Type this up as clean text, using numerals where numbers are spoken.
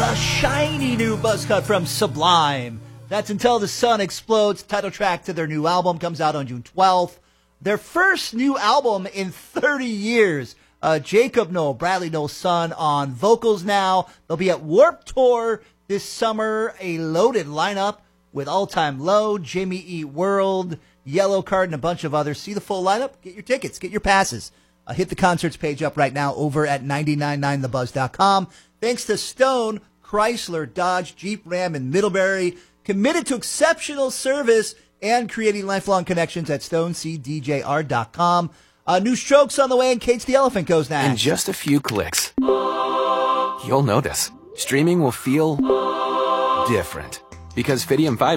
the shiny new buzz cut from Sublime. That's Until the Sun Explodes, title track to their new album, comes out on June 12th. Their first new album in 30 years. Jacob Noel, Bradley Noel's son, on vocals now. They'll be at Warped Tour this summer, a loaded lineup with All Time Low, Jimmy Eat World, Yellow Card, and a bunch of others. See the full lineup? Get your tickets, get your passes. Hit the concerts page up right now over at 999thebuzz.com. Thanks to Stone, Chrysler, Dodge, Jeep, Ram, and Middlebury, committed to exceptional service and creating lifelong connections at stonecdjr.com. New Strokes on the way, and Kate's the Elephant goes next. In just a few clicks, you'll notice streaming will feel different because Fidium 5